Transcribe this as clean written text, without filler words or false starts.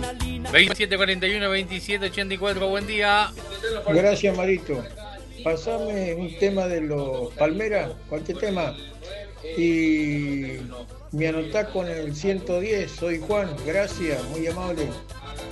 2741, 2784, buen día. Gracias, Marito. Pasame un tema de los Palmeras, cualquier tema. Y me anotás con el 110. Soy Juan, gracias, muy amable.